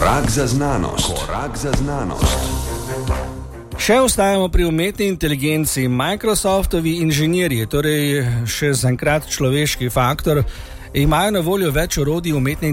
Korak za znanost. Še ostajamo pri umetni inteligenci. Microsoftovi inženirji, torej še zaenkrat človeški faktor, imajo na voljo več orodij umetne